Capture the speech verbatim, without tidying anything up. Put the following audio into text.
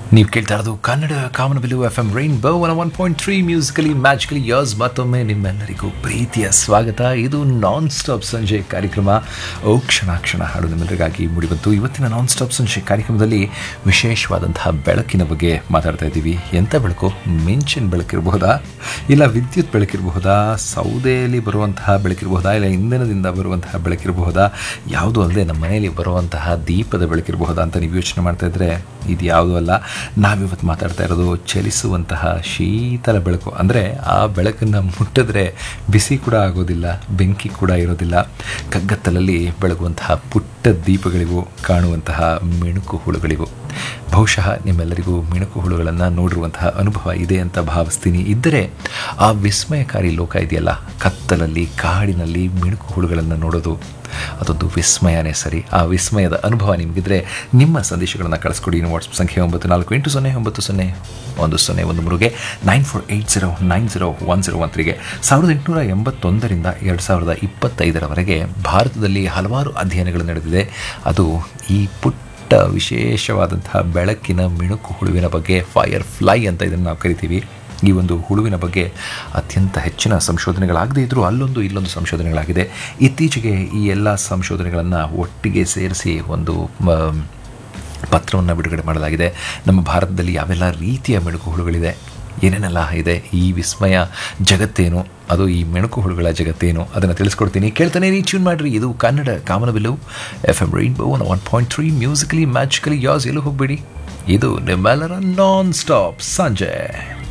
ನೀವು ಕೇಳ್ತಾ ಇರೋದು ಕನ್ನಡ ಕಾಮನಬಿಲ್ಲು F M rainbow one one point three musically magically years. ಮತ್ತೊಮ್ಮೆ ನಿಮ್ಮೆಲ್ಲರಿಗೂ ಪ್ರೀತಿಯ ಸ್ವಾಗತ. ಇದು ನಾನ್ ಸ್ಟಾಪ್ ಸಂಜೆ ಕಾರ್ಯಕ್ರಮ. ಓ ಕ್ಷಣ ಕ್ಷಣ ಹಾಡು ನಿಮ್ಮೆಲ್ಲರಿಗಾಗಿ ಮೂಡಿಬಂತು. ಇವತ್ತಿನ ನಾನ್ ಸ್ಟಾಪ್ ಸಂಜೆ ಕಾರ್ಯಕ್ರಮದಲ್ಲಿ ವಿಶೇಷವಾದಂತಹ ಬೆಳಕಿನ ಬಗ್ಗೆ ಮಾತಾಡ್ತಾ ಇದ್ದೀವಿ. ಎಂಥ ಬೆಳಕು? ಮಿಂಚಿನ ಬೆಳಕಿರಬಹುದಾ, ಇಲ್ಲ ವಿದ್ಯುತ್ ಬೆಳಕಿರಬಹುದಾ, ಸೌದೆಯಲ್ಲಿ ಬರುವಂತಹ ಬೆಳಕಿರಬಹುದಾ, ಇಲ್ಲ ಇಂಧನದಿಂದ ಬರುವಂತಹ ಬೆಳಕಿರಬಹುದಾ, ಯಾವುದೂ ಅಲ್ಲದೆ ನಮ್ಮ ಮನೆಯಲ್ಲಿ ಬರುವಂತಹ ದೀಪದ ಬೆಳಕಿರಬಹುದಾ ಅಂತ ನೀವು ಯೋಚನೆ ಮಾಡ್ತಾ ಇದ್ರೆ ಇದು ಯಾವುದೂ ಅಲ್ಲ. ನಾವಿವತ್ತು ಮಾತಾಡ್ತಾ ಇರೋದು ಚಲಿಸುವಂತಹ ಶೀತಲ ಬೆಳಕು. ಅಂದರೆ ಆ ಬೆಳಕನ್ನು ಮುಟ್ಟಿದ್ರೆ ಬಿಸಿ ಕೂಡ ಆಗೋದಿಲ್ಲ, ಬೆಂಕಿ ಕೂಡ ಇರೋದಿಲ್ಲ. ಕಗ್ಗತ್ತಲಲ್ಲಿ ಬೆಳಗುವಂತಹ ಪುಟ್ಟ ದೀಪಗಳಿವು, ಕಾಣುವಂತಹ ಮಿಣುಕು ಹುಳುಗಳಿವು. ಬಹುಶಃ ನಿಮ್ಮೆಲ್ಲರಿಗೂ ಮಿಣುಕು ಹುಳುಗಳನ್ನು ನೋಡಿರುವಂತಹ ಅನುಭವ ಇದೆ ಅಂತ ಭಾವಿಸ್ತೀನಿ. ಇದ್ದರೆ ಆ ವಿಸ್ಮಯಕಾರಿ ಲೋಕ ಇದೆಯಲ್ಲ, ಕತ್ತಲಲ್ಲಿ ಕಾಡಿನಲ್ಲಿ ಮಿಣುಕು ಹುಳುಗಳನ್ನು ನೋಡೋದು, ಅದೊಂದು ವಿಸ್ಮಯನೇ ಸರಿ. ಆ ವಿಸ್ಮಯದ ಅನುಭವ ನಿಮಗಿದ್ರೆ ನಿಮ್ಮ ಸಂದೇಶಗಳನ್ನು ಕಳಿಸ್ಕೊಡಿ. ವಾಟ್ಸಪ್ ಸಂಖ್ಯೆ ಒಂಬತ್ತು ನಾಲ್ಕು ಎಂಟು ಸೊನ್ನೆ ಒಂಬತ್ತು ಸೊನ್ನೆ ಒಂದು ಸೊನ್ನೆ ಒಂದು ಮೂರುಗೆ nine four eight zero nine zero one zero one ತ್ರೀಗೆ. ಸಾವಿರದ ಎಂಟುನೂರ ಎಂಬತ್ತೊಂದರಿಂದ ಎರಡು ಸಾವಿರದ ಇಪ್ಪತ್ತೈದರವರೆಗೆ ಭಾರತದಲ್ಲಿ ಹಲವಾರು ಅಧ್ಯಯನಗಳು ನಡೆದಿದೆ. ಅದು ಈ ಪುಟ್ಟ ವಿಶೇಷವಾದಂತಹ ಬೆಳಕಿನ ಮಿಣುಕು ಹುಳುವಿನ ಬಗ್ಗೆ, ಫೈರ್ ಫ್ಲೈ ಅಂತ ಇದನ್ನು ನಾವು ಕರಿತೀವಿ. ಈ ಒಂದು ಹುಳುವಿನ ಬಗ್ಗೆ ಅತ್ಯಂತ ಹೆಚ್ಚಿನ ಸಂಶೋಧನೆಗಳಾಗದೇ ಇದ್ದರೂ ಅಲ್ಲೊಂದು ಇಲ್ಲೊಂದು ಸಂಶೋಧನೆಗಳಾಗಿದೆ. ಇತ್ತೀಚೆಗೆ ಈ ಎಲ್ಲ ಸಂಶೋಧನೆಗಳನ್ನು ಒಟ್ಟಿಗೆ ಸೇರಿಸಿ ಒಂದು ಪತ್ರವನ್ನು ಬಿಡುಗಡೆ ಮಾಡಲಾಗಿದೆ. ನಮ್ಮ ಭಾರತದಲ್ಲಿ ಯಾವೆಲ್ಲ ರೀತಿಯ ಮಿಣುಕು ಹುಳುಗಳಿದೆ, ಏನೇನೆಲ್ಲ ಇದೆ, ಈ ವಿಸ್ಮಯ ಜಗತ್ತೇನು, ಅದು ಈ ಮಿಣುಕು ಹುಳುಗಳ ಜಗತ್ತೇನು, ಅದನ್ನು ತಿಳಿಸ್ಕೊಡ್ತೀನಿ. ಕೇಳ್ತಾನೆ ರೀ, ಟ್ಯೂನ್ ಮಾಡಿರಿ. ಇದು ಕನ್ನಡ ಕಾಮನಬಿಲ್ಲು F M rainbow one one point three musically magically as. ಎಲ್ಲೂ ಹೋಗಬೇಡಿ. ಇದು ನಿಮ್ಮೆಲ್ಲರ ನಾನ್ ಸ್ಟಾಪ್ ಸಂಜೆ.